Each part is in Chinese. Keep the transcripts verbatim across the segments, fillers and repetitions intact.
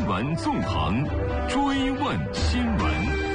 闻纵横，追问新闻。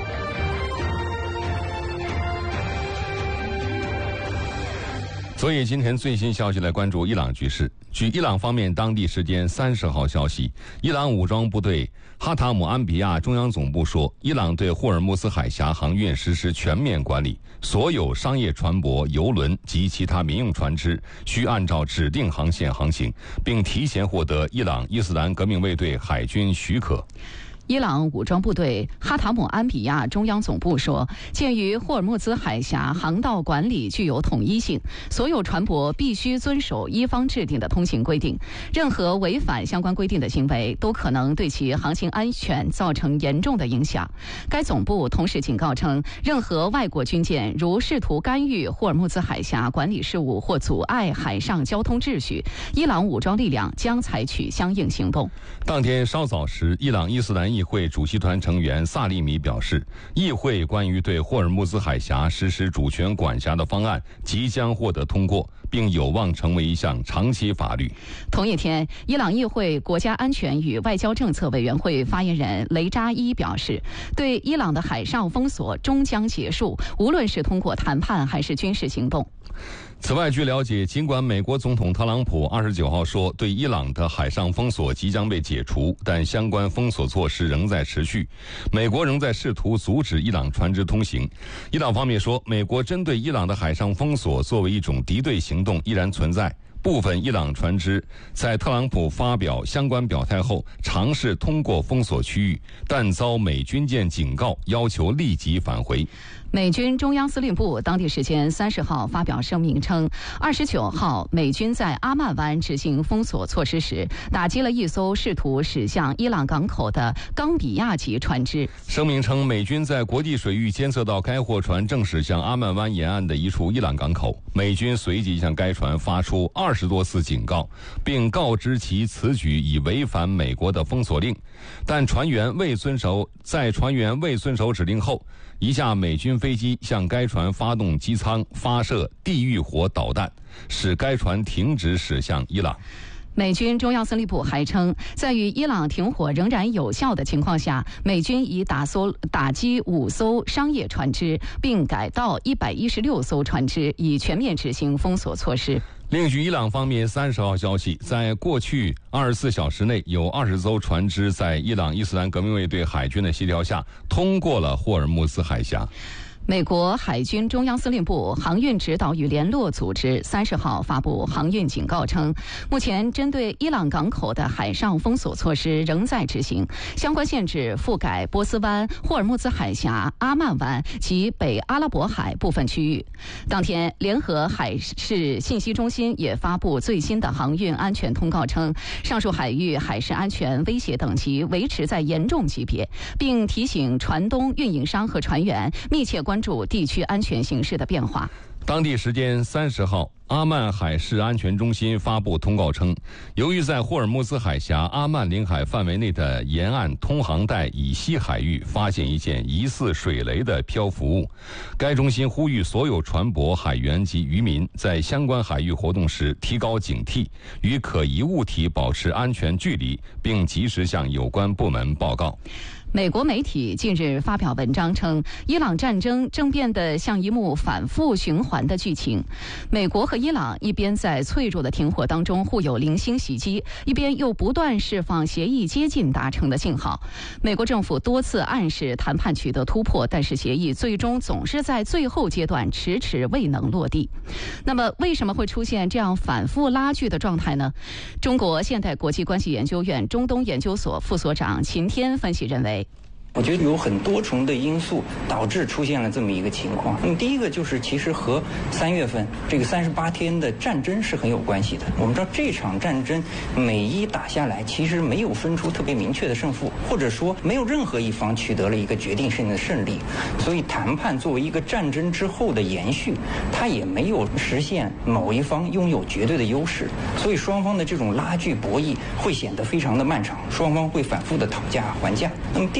所以今天最新消息来关注伊朗局势。据伊朗方面当地时间三十号消息，伊朗武装部队哈塔姆安比亚中央总部说，伊朗对霍尔木兹海峡航运实施全面管理，所有商业船舶、油轮及其他民用船只需按照指定航线航行，并提前获得伊朗伊斯兰革命卫队海军许可。 伊朗武装部队哈塔姆安比亚中央总部说，鉴于霍尔木兹海峡航道管理具有统一性，所有船舶必须遵守伊方制定的通行规定，任何违反相关规定的行为都可能对其航行安全造成严重的影响。该总部同时警告称，任何外国军舰如试图干预霍尔木兹海峡管理事务或阻碍海上交通秩序，伊朗武装力量将采取相应行动。 当天稍早时，伊朗伊斯兰议会主席团成员萨利米表示，议会关于对霍尔木兹海峡实施主权管辖的方案即将获得通过，并有望成为一项长期法律。 同一天，伊朗议会国家安全与外交政策委员会发言人雷扎伊表示，对伊朗的海上封锁终将结束，无论是通过谈判还是军事行动。 此外，据了解，尽管美国总统特朗普二十九号说对伊朗的海上封锁即将被解除，但相关封锁措施仍在持续。美国仍在试图阻止伊朗船只通行。伊朗方面说，美国针对伊朗的海上封锁作为一种敌对行动依然存在。部分伊朗船只在特朗普发表相关表态后尝试通过封锁区域，但遭美军舰警告，要求立即返回。 美军中央司令部当地时间三十号发表声明称，二十九号美军在阿曼湾执行封锁措施时，打击了一艘试图驶向伊朗港口的冈比亚级船只。 声明称，美军在国际水域监测到该货船正驶向阿曼湾沿岸的一处伊朗港口，美军随即向该船发出二十多次警告，并告知其此举已违反美国的封锁令。但船员未遵守，在船员未遵守指令后，一架美军飞机向该船发动机舱发射地狱火导弹，使该船停止驶向伊朗。 美军中央司令部还称，在与伊朗停火仍然有效的情况下，美军已打搜打击五艘商业船只，并改道一百一十六艘船只，以全面执行封锁措施。 另据伊朗方面三十号消息，在过去二十四小时内，有二十艘船只在伊朗伊斯兰革命卫队海军的协调下通过了霍尔木兹海峡。 美国海军中央司令部航运指导与联络组织三十号发布航运警告称，目前针对伊朗港口的海上封锁措施仍在执行，相关限制覆盖波斯湾、霍尔木兹海峡、阿曼湾及北阿拉伯海部分区域。当天，联合海事信息中心也发布最新的航运安全通告称，上述海域海事安全威胁等级维持在严重级别，并提醒船东、运营商和船员密切关注关注地区安全形势的变化。 当地时间三十号，阿曼海事安全中心发布通告称，由于在霍尔木兹海峡阿曼领海范围内的沿岸通航带以西海域发现一件疑似水雷的漂浮物，该中心呼吁所有船舶、海员及渔民在相关海域活动时提高警惕，与可疑物体保持安全距离，并及时向有关部门报告。 美国媒体近日发表文章称，伊朗战争正变得像一幕反复循环的剧情。美国和伊朗一边在脆弱的停火当中互有零星袭击，一边又不断释放协议接近达成的信号。美国政府多次暗示谈判取得突破，但是协议最终总是在最后阶段迟迟未能落地。那么，为什么会出现这样反复拉锯的状态呢？中国现代国际关系研究院中东研究所副所长秦天分析认为， 我觉得有很多重的因素导致出现了这么一个情况。那么第一个就是其实和三月份这个三十八天的战争是很有关系的。我们知道这场战争每一打下来，其实没有分出特别明确的胜负，或者说没有任何一方取得了一个决定性的胜利。所以谈判作为一个战争之后的延续，它也没有实现某一方拥有绝对的优势。所以双方的这种拉锯博弈会显得非常的漫长，双方会反复的讨价还价。那么第二个的话，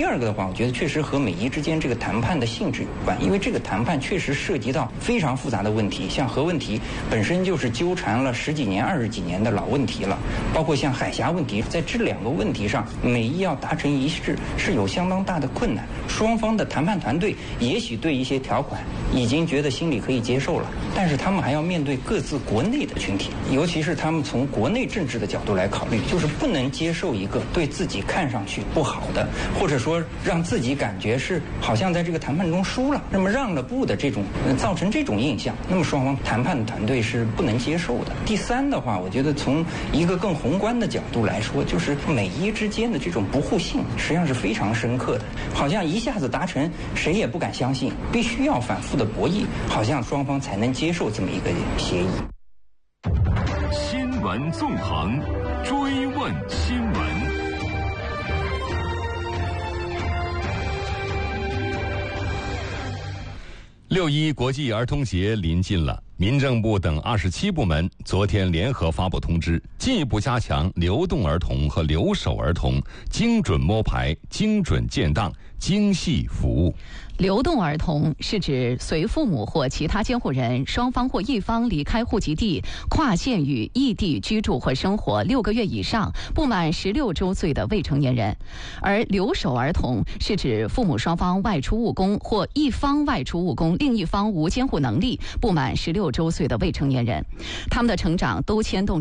我觉得确实和美伊之间这个谈判的性质有关，因为这个谈判确实涉及到非常复杂的问题，像核问题本身就是纠缠了十几年、二十几年的老问题了，包括像海峡问题，在这两个问题上，美伊要达成一致是有相当大的困难。双方的谈判团队也许对一些条款已经觉得心里可以接受了，但是他们还要面对各自国内的群体，尤其是他们从国内政治的角度来考虑，就是不能接受一个对自己看上去不好的，或者说让自己感觉是好像在这个谈判中输了，那么让了步的这种、呃、造成这种印象，那么双方谈判的团队是不能接受的。第三的话，我觉得从一个更宏观的角度来说，就是美伊之间的这种不互信实际上是非常深刻的，好像一下子达成谁也不敢相信，必须要反复的博弈，好像双方才能接受这么一个协议。 新闻纵横，追问新闻。 六一国际儿童节临近了，民政部等二十七部门昨天联合发布通知，进一步加强流动儿童和留守儿童精准摸排、精准建档、精细服务。 流动儿童是指随父母或其他监护人双方或一方离开户籍地，跨县与异地居住或生活六个月以上，不满十六周岁的未成年人；而留守儿童是指父母双方外出务工或一方外出务工，另一方无监护能力，不满十六周岁的未成年人，他们的成长都牵动